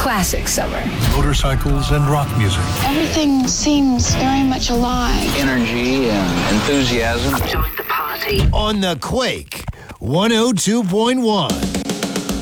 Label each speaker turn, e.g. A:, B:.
A: classic summer.
B: Motorcycles and rock music.
C: Everything seems very much alive.
D: Energy and enthusiasm.
A: Join the party.
E: On the Quake 102.1.